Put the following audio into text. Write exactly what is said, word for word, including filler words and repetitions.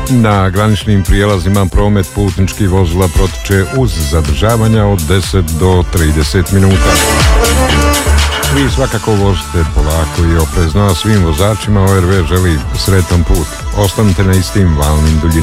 Na graničnim prijelazima promet putničkih vozila protiče uz zadržavanja od deset do trideset minuta. Vi svakako vozite polako i oprezno, a svim vozačima O R V želi sretan put. Ostanite na istim valnim duljinama.